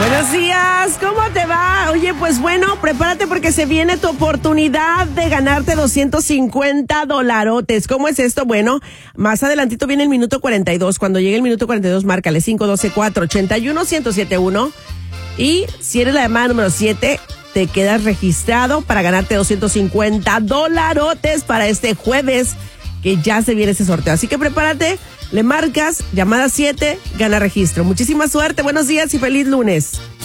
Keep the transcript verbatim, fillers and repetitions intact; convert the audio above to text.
Buenos días, ¿cómo te va? Oye, pues bueno, prepárate porque se viene tu oportunidad de ganarte doscientos cincuenta dolarotes. ¿Cómo es esto? Bueno, más adelantito viene el minuto cuarenta y dos. Cuando llegue el minuto cuarenta y dos, márcale cinco uno dos, cuatro ocho uno, uno cero siete uno. Y si eres la llamada número siete, te quedas registrado para ganarte doscientos cincuenta dolarotes para este jueves, que ya se viene ese sorteo. Así que prepárate, le marcas, llamada siete, gana registro. Muchísima suerte, buenos días y feliz lunes.